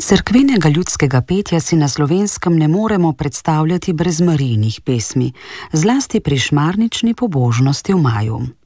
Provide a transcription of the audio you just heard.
Cerkvenega ljudskega petja si na Slovenskem ne moremo predstavljati brez Marijinih pesmi, zlasti pri šmarnični pobožnosti v maju.